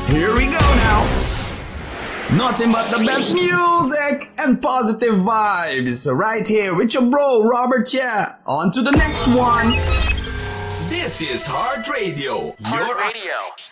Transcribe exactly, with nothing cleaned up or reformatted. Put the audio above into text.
Here we go now. Nothing but the best music and positive vibes right here with your bro Robert Chia. On to the next one. This is Heart Radio. Heart Radio.